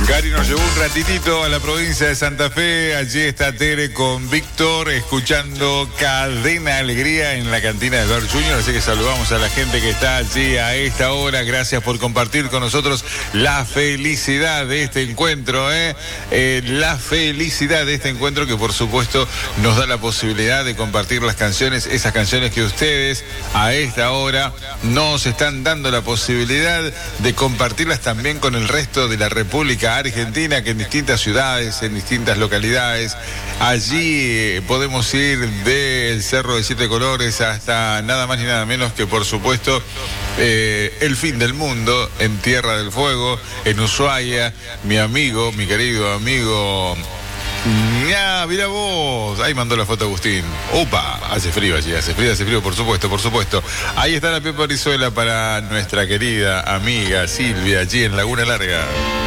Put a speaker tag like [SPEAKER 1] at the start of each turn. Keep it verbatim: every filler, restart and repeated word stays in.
[SPEAKER 1] Gary nos llevó un ratitito a la provincia de Santa Fe. Allí está Tere con Víctor escuchando Cadena Alegría en la cantina de Bert junior Así que saludamos a la gente que está allí a esta hora. Gracias por compartir con nosotros la felicidad de este encuentro. ¿eh? Eh, la felicidad de este encuentro que por supuesto nos da la posibilidad de compartir las canciones, esas canciones que ustedes a esta hora nos están dando la posibilidad de compartirlas también con el resto de la República Argentina, que en distintas ciudades, en distintas localidades, allí eh, podemos ir del Cerro de Siete Colores hasta nada más ni nada menos que, por supuesto, eh, el fin del mundo, en Tierra del Fuego, en Ushuaia. Mi amigo, mi querido amigo... Ya, mira vos, ahí mandó la foto Agustín. Upa, hace frío allí, hace frío, hace frío, por supuesto, por supuesto. Ahí está la Pepa Brizuela para nuestra querida amiga Silvia, allí en Laguna Larga.